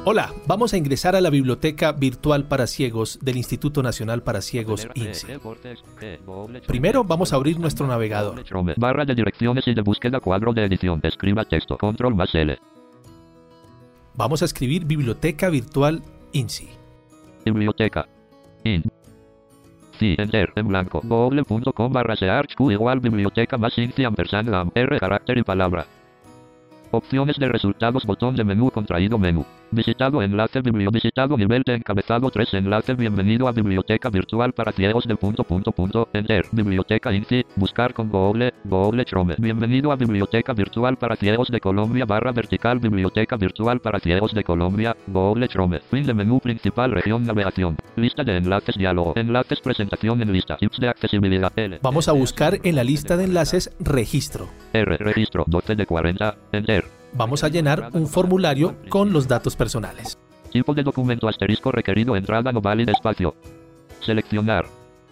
Hola, vamos a ingresar a la Biblioteca Virtual para Ciegos del Instituto Nacional para Ciegos INSI. Primero vamos a abrir nuestro navegador. Barra de direcciones y de búsqueda, cuadro de edición. Escriba texto, control más L. Vamos a escribir Biblioteca Virtual INSI. Biblioteca. Sí, enter, en blanco. google.com/search q igual biblioteca más INSI ampersand lam, r carácter y palabra. Opciones de resultados, botón de menú contraído, menú. Visitado, enlace, visitado, nivel de encabezado 3, enlace, bienvenido a Biblioteca Virtual para Ciegos del ... enter, Biblioteca INSI, buscar con Google Chrome. Bienvenido a Biblioteca Virtual para Ciegos de Colombia, barra vertical, Biblioteca Virtual para Ciegos de Colombia, Google Chrome. Fin de menú principal, región, navegación. Lista de enlaces, diálogo. Enlaces, presentación en lista. Tips de accesibilidad. L. Vamos a buscar en la lista de enlaces registro. R, registro, 12 de 40, enter. Vamos a llenar un formulario con los datos personales. Tipo de documento, asterisco requerido, entrada no válida, espacio. Seleccionar.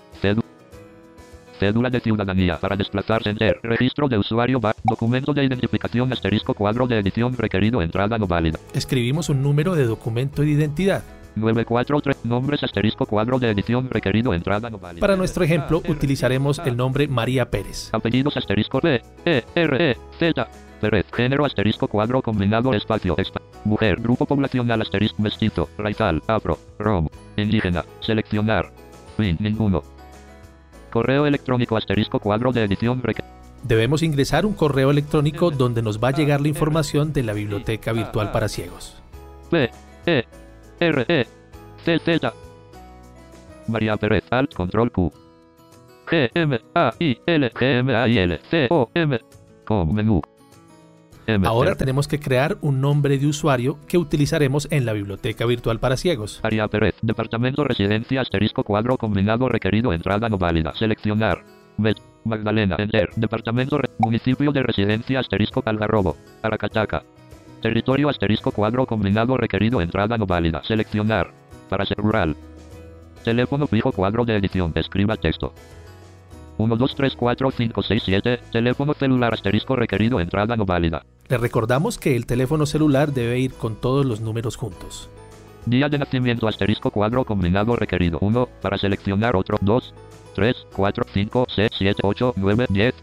Cédula de ciudadanía para desplazarse, enter. Registro de usuario, documento de identificación, asterisco, cuadro de edición requerido, entrada no válida. Escribimos un número de documento de identidad. 943, nombres, asterisco, cuadro de edición requerido, entrada no válida. Para nuestro ejemplo utilizaremos el nombre María Pérez. Apellidos, asterisco, B, E, R, E, Z. Pérez, género, asterisco, cuadro combinado, espacio, mujer, grupo poblacional, asterisco, mestizo, raizal, afro, rom, indígena, seleccionar, fin, ninguno. Correo electrónico, asterisco, cuadro de edición Debemos ingresar un correo electrónico donde nos va a llegar la información de la Biblioteca Virtual para Ciegos. P, E, R, E, C, Z. María Pérez, alt, control Q. G, M, A, I, L, G, M, A, I, L, C, O, M, com, menú. Ahora tenemos que crear un nombre de usuario que utilizaremos en la Biblioteca Virtual para Ciegos. María Pérez, departamento, residencia, asterisco, cuadro combinado requerido, entrada no válida. Seleccionar. Magdalena, enter. Departamento, municipio de residencia, asterisco, Algarrobo, Aracataca. Territorio, asterisco, cuadro combinado requerido, entrada no válida. Seleccionar. Para ser rural. Teléfono fijo, cuadro de edición. Escriba texto. 1, 2, 3, 4, 5, 6, 7. Teléfono celular, asterisco requerido, entrada no válida. Le recordamos que el teléfono celular debe ir con todos los números juntos. Día de nacimiento, asterisco, cuadro combinado requerido. 1, para seleccionar otro. 2, 3, 4, 5, 6, 7, 8, 9, 10.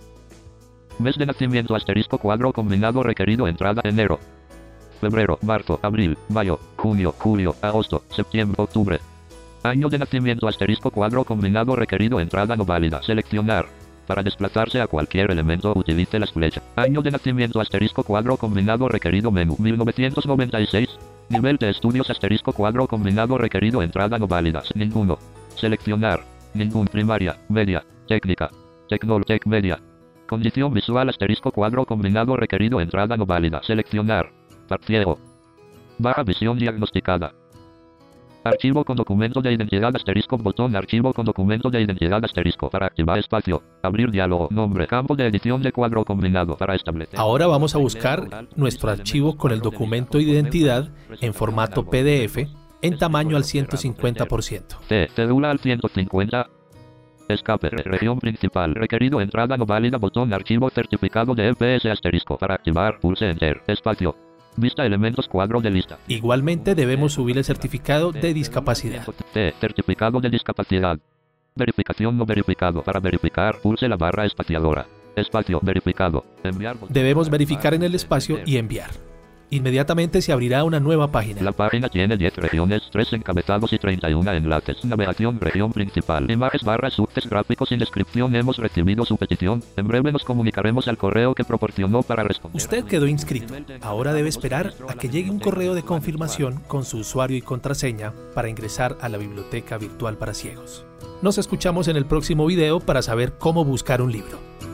Mes de nacimiento, asterisco, cuadro combinado requerido, entrada enero. Febrero, marzo, abril, mayo, junio, julio, agosto, septiembre, octubre. Año de nacimiento, asterisco, cuadro combinado requerido, entrada no válida. Seleccionar. Para desplazarse a cualquier elemento utilice las flechas. Año de nacimiento, asterisco, cuadro combinado requerido, menú. 1996. Nivel de estudios, asterisco, cuadro combinado requerido, entrada no válida. Ninguno. Seleccionar. Ningún. Primaria, media, técnica, tech media. Condición visual, asterisco, cuadro combinado requerido, entrada no válida. Seleccionar. Ciego. Baja visión diagnosticada. Archivo con documento de identidad, asterisco, botón, archivo con documento de identidad, asterisco, para activar espacio, abrir diálogo, nombre, campo de edición de cuadro combinado para establecer. Ahora vamos a buscar nuestro archivo con el documento de identidad en formato PDF en tamaño al 150%. Cédula al 150. Escape, región principal, requerido, entrada no válida, botón, archivo, certificado de EPS, asterisco, para activar, pulse enter, espacio. Vista elementos, cuadro de lista. Igualmente debemos subir el certificado de discapacidad. Certificado de discapacidad. Verificación no verificado. Para verificar, pulse la barra espaciadora. Espacio, verificado. Enviar. Debemos verificar en el espacio y enviar. Inmediatamente se abrirá una nueva página. La página tiene 10 regiones, 3 encabezados y 31 enlaces. Navegación, región principal. Imágenes, barras, subtes, gráficos sin descripción. Hemos recibido su petición. En breve nos comunicaremos al correo que proporcionó para responder. Usted quedó inscrito. Ahora debe esperar a que llegue un correo de confirmación con su usuario y contraseña para ingresar a la Biblioteca Virtual para Ciegos. Nos escuchamos en el próximo video para saber cómo buscar un libro.